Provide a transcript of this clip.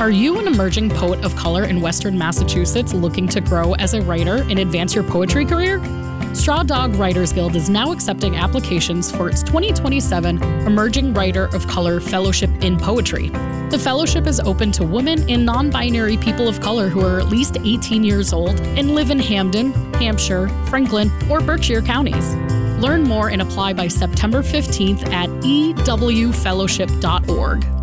Are you an emerging poet of color in Western Massachusetts looking to grow as a writer and advance your poetry career? Straw Dog Writers Guild is now accepting applications for its 2027 Emerging Writer of Color Fellowship in Poetry. The fellowship is open to women and non-binary people of color who are at least 18 years old and live in Hamden, Hampshire, Franklin, or Berkshire counties. Learn more and apply by September 15th at ewfellowship.org.